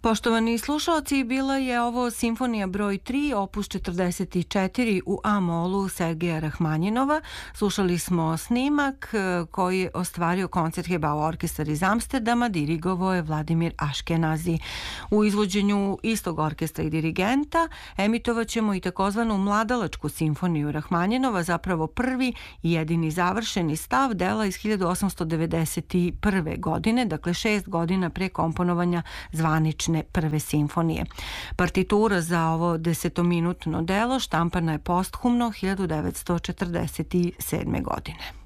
Poštovani slušalci, bila je ovo simfonija broj 3, opus 44 u A-molu Sergeja Rahmanjinova. Slušali smo snimak koji je ostvario Koncertgebau orkestar iz Amsterdama, dirigovao je Vladimir Aškenazi. U izvođenju istog orkestra i dirigenta emitovat ćemo i takozvanu mladalačku simfoniju Rahmanjinova, zapravo prvi i jedini završeni stav dela iz 1891. godine, dakle 6 godina pre komponovanja zvanične prve simfonije. Partitura za ovo 10-minutno delo štampana je posthumno 1947. godine.